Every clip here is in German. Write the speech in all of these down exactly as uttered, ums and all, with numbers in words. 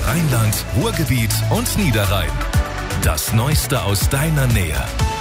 Rheinland, Ruhrgebiet und Niederrhein. Das Neueste aus deiner Nähe.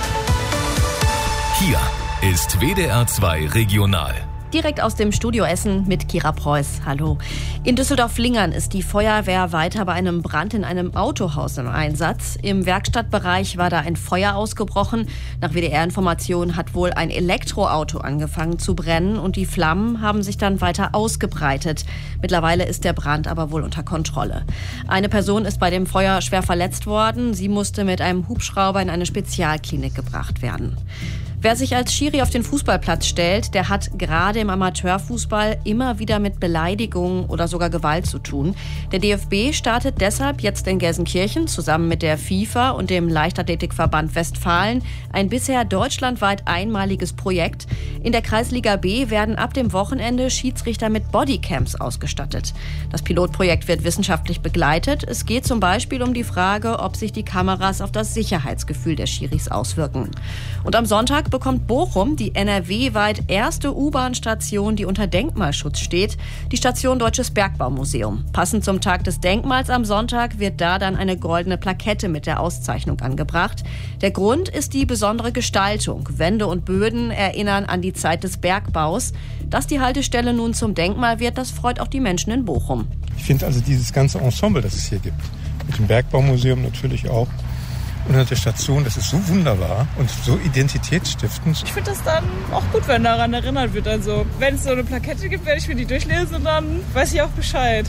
Hier ist W D R zwei Regional. Direkt aus dem Studio Essen mit Kira Preuß. Hallo. In Düsseldorf-Lingern ist die Feuerwehr weiter bei einem Brand in einem Autohaus im Einsatz. Im Werkstattbereich war da ein Feuer ausgebrochen. Nach W D R-Informationen hat wohl ein Elektroauto angefangen zu brennen und die Flammen haben sich dann weiter ausgebreitet. Mittlerweile ist der Brand aber wohl unter Kontrolle. Eine Person ist bei dem Feuer schwer verletzt worden. Sie musste mit einem Hubschrauber in eine Spezialklinik gebracht werden. Wer sich als Schiri auf den Fußballplatz stellt, der hat gerade im Amateurfußball immer wieder mit Beleidigungen oder sogar Gewalt zu tun. Der D F B startet deshalb jetzt in Gelsenkirchen zusammen mit der FIFA und dem Leichtathletikverband Westfalen ein bisher deutschlandweit einmaliges Projekt. In der Kreisliga B werden ab dem Wochenende Schiedsrichter mit Bodycams ausgestattet. Das Pilotprojekt wird wissenschaftlich begleitet. Es geht zum Beispiel um die Frage, ob sich die Kameras auf das Sicherheitsgefühl der Schiris auswirken. Und am Sonntag bekommt Bochum die N R W-weit erste U-Bahn-Station, die unter Denkmalschutz steht, die Station Deutsches Bergbaumuseum. Passend zum Tag des Denkmals am Sonntag wird da dann eine goldene Plakette mit der Auszeichnung angebracht. Der Grund ist die besondere Gestaltung. Wände und Böden erinnern an die Zeit des Bergbaus. Dass die Haltestelle nun zum Denkmal wird, das freut auch die Menschen in Bochum. Ich finde also dieses ganze Ensemble, das es hier gibt, mit dem Bergbaumuseum natürlich auch, und der Station, das ist so wunderbar und so identitätsstiftend. Ich finde das dann auch gut, wenn daran erinnert wird. Also, wenn es so eine Plakette gibt, werde ich mir die durchlesen und dann weiß ich auch Bescheid.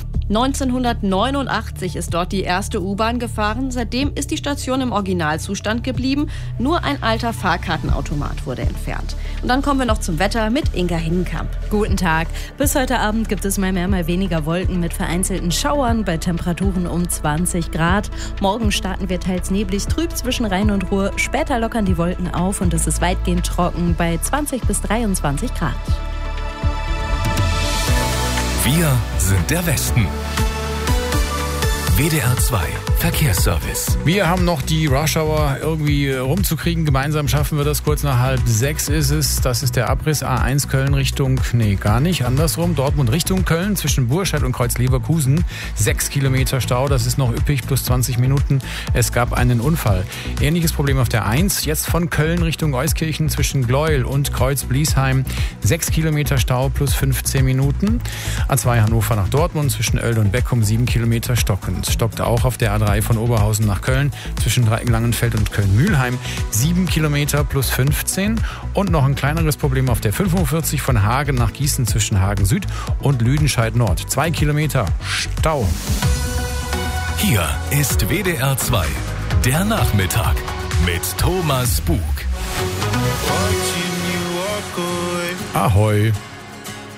neunzehnhundertneunundachtzig ist dort die erste U-Bahn gefahren. Seitdem ist die Station im Originalzustand geblieben. Nur ein alter Fahrkartenautomat wurde entfernt. Und dann kommen wir noch zum Wetter mit Inga Hingenkamp. Guten Tag. Bis heute Abend gibt es mal mehr, mal weniger Wolken mit vereinzelten Schauern bei Temperaturen um zwanzig Grad. Morgen starten wir teils neblig, trüb zwischen Rhein und Ruhr. Später lockern die Wolken auf und es ist weitgehend trocken bei zwanzig bis dreiundzwanzig Grad. Wir sind der Westen. W D R zwei Verkehrsservice. Wir haben noch die Rush-Hour irgendwie rumzukriegen. Gemeinsam schaffen wir das. Kurz nach halb sechs ist es. Das ist der Abriss A eins Köln Richtung, nee, gar nicht, andersrum. Dortmund Richtung Köln zwischen Burscheid und Kreuz Leverkusen. Sechs Kilometer Stau, das ist noch üppig, plus zwanzig Minuten. Es gab einen Unfall. Ähnliches Problem auf der eins. Jetzt von Köln Richtung Euskirchen zwischen Gleuel und Kreuz Bliesheim. Sechs Kilometer Stau, plus fünfzehn Minuten. A zwei Hannover nach Dortmund zwischen Oelde und Beckum. Sieben Kilometer stockend. Stockt auch auf der A drei von Oberhausen nach Köln zwischen Langenfeld und Köln-Mühlheim. sieben Kilometer plus fünfzehn. Und noch ein kleineres Problem auf der fünfundvierzig von Hagen nach Gießen zwischen Hagen Süd und Lüdenscheid Nord. zwei Kilometer Stau. Hier ist W D R zwei, der Nachmittag mit Thomas Bug. Ahoi.